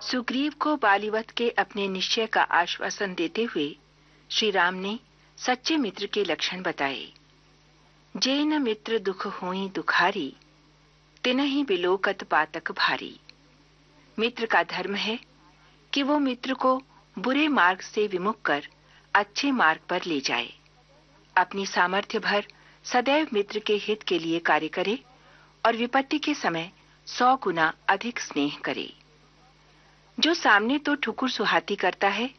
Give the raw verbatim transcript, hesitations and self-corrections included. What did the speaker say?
सुग्रीव को बालीवध के अपने निश्चय का आश्वासन देते हुए श्री राम ने सच्चे मित्र के लक्षण बताए। जे न मित्र दुख होई दुखारी, तिनहि बिलोकत पातक भारी। मित्र का धर्म है कि वो मित्र को बुरे मार्ग से विमुख कर अच्छे मार्ग पर ले जाए। अपनी सामर्थ्य भर सदैव मित्र के हित के लिए कार्य करे और विपत्ति के समय सौ गुना अधिक स्नेह करे। जो सामने तो ठुकुर सुहाती करता है,